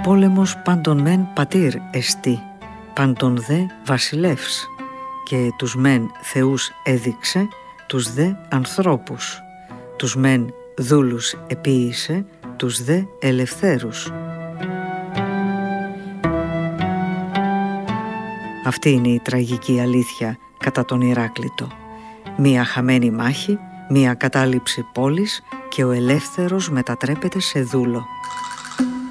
πόλεμος πάντων μεν πατήρ εστί, πάντων δε βασιλεύς, και τους μεν θεούς έδειξε, τους δε ανθρώπους, τους μεν δούλους επίησε, τους δε ελευθέρους. Αυτή είναι η τραγική αλήθεια κατά τον Ηράκλειτο. Μία χαμένη μάχη, μία κατάληψη πόλης και ο ελεύθερος μετατρέπεται σε δούλο.